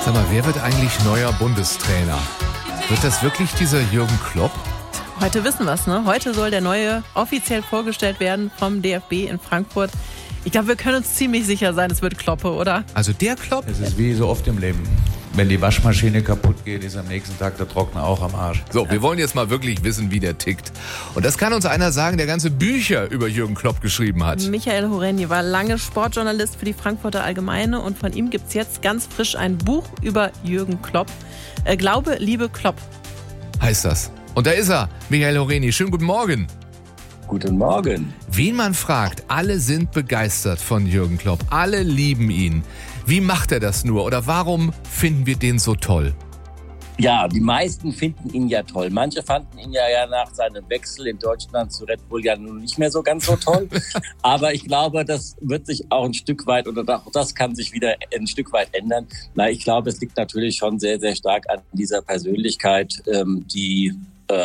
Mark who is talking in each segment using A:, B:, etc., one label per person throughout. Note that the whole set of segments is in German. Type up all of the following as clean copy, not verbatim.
A: Sag mal, wer wird eigentlich neuer Bundestrainer? Wird das wirklich dieser Jürgen Klopp?
B: Heute wissen wir es, ne? Heute soll der neue offiziell vorgestellt werden vom DFB in Frankfurt. Ich glaube, wir können uns ziemlich sicher sein, es wird Kloppe, oder?
A: Also der Klopp?
C: Es ist wie so oft im Leben. Wenn die Waschmaschine kaputt geht, ist am nächsten Tag der Trockner auch am Arsch.
A: So, wir wollen jetzt mal wirklich wissen, wie der tickt. Und das kann uns einer sagen, der ganze Bücher über Jürgen Klopp geschrieben hat.
B: Michael Horeni war lange Sportjournalist für die Frankfurter Allgemeine und von ihm gibt es jetzt ganz frisch ein Buch über Jürgen Klopp. Glaube, Liebe, Klopp.
A: Heißt das. Und da ist er, Michael Horeni. Schönen guten Morgen.
D: Guten Morgen.
A: Wen man fragt, alle sind begeistert von Jürgen Klopp. Alle lieben ihn. Wie macht er das nur? Oder warum finden wir den so toll?
D: Ja, die meisten finden ihn ja toll. Manche fanden ihn ja nach seinem Wechsel in Deutschland zu Red Bull ja nun nicht mehr so ganz so toll. Aber ich glaube, das wird sich auch ein Stück weit, oder auch das kann sich wieder ein Stück weit ändern. Na, ich glaube, es liegt natürlich schon sehr, sehr stark an dieser Persönlichkeit, die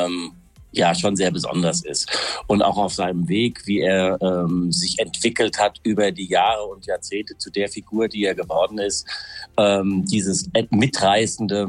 D: ja schon sehr besonders ist. Und auch auf seinem Weg, wie er sich entwickelt hat über die Jahre und Jahrzehnte zu der Figur, die er geworden ist. Dieses Mitreißende,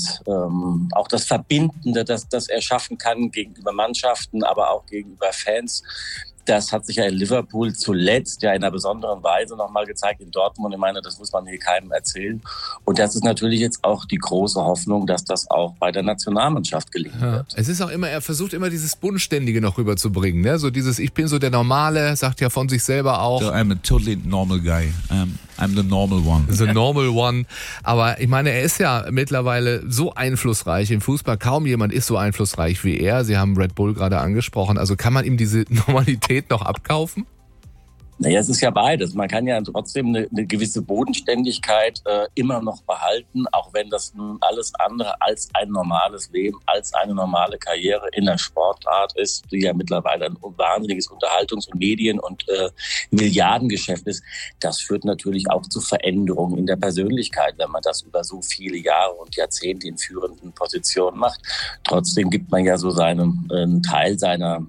D: auch das Verbindende, das er schaffen kann gegenüber Mannschaften, aber auch gegenüber Fans. Das hat sich ja in Liverpool zuletzt ja in einer besonderen Weise nochmal gezeigt in Dortmund. Ich meine, das muss man hier keinem erzählen. Und das ist natürlich jetzt auch die große Hoffnung, dass das auch bei der Nationalmannschaft gelingen wird.
A: Es ist auch immer, er versucht immer dieses Bodenständige noch rüberzubringen, ne? So dieses, ich bin so der Normale, sagt ja von sich selber auch.
C: So, I'm a totally normal guy. I'm the normal one.
A: The normal one. Aber ich meine, er ist ja mittlerweile so einflussreich im Fußball. Kaum jemand ist so einflussreich wie er. Sie haben Red Bull gerade angesprochen. Also kann man ihm diese Normalität noch abkaufen?
D: Naja, es ist ja beides. Man kann ja trotzdem eine gewisse Bodenständigkeit immer noch behalten, auch wenn das nun alles andere als ein normales Leben, als eine normale Karriere in der Sportart ist, die ja mittlerweile ein wahnsinniges Unterhaltungs- und Medien- und Milliardengeschäft ist. Das führt natürlich auch zu Veränderungen in der Persönlichkeit, wenn man das über so viele Jahre und Jahrzehnte in führenden Positionen macht. Trotzdem gibt man ja so einen Teil seiner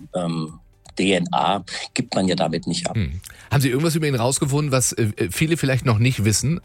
D: DNA gibt man ja damit nicht ab.
A: Haben Sie irgendwas über ihn rausgefunden, was viele vielleicht noch nicht wissen?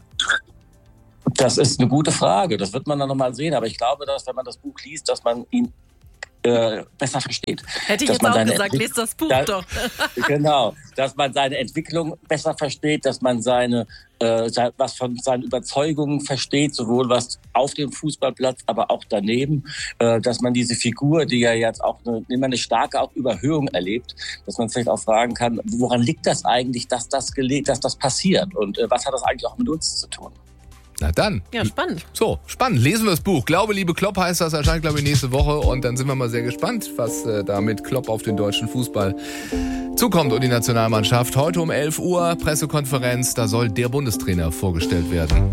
D: Das ist eine gute Frage. Das wird man dann nochmal sehen. Aber ich glaube, dass, wenn man das Buch liest, dass man ihn besser versteht.
B: Hätte ich jetzt auch gesagt, lest das Buch doch.
D: Genau, dass man seine Entwicklung besser versteht, dass man was von seinen Überzeugungen versteht, sowohl was auf dem Fußballplatz, aber auch daneben, dass man diese Figur, die ja jetzt auch immer eine starke auch Überhöhung erlebt, dass man vielleicht auch fragen kann, woran liegt das eigentlich, dass das passiert und was hat das eigentlich auch mit uns zu tun?
A: Na dann.
B: Ja, spannend.
A: So, spannend. Lesen wir das Buch. Glaube, Liebe, Klopp heißt das. Erscheint, glaube ich, nächste Woche. Und dann sind wir mal sehr gespannt, was da mit Klopp auf den deutschen Fußball zukommt und die Nationalmannschaft. Heute um 11 Uhr Pressekonferenz. Da soll der Bundestrainer vorgestellt werden.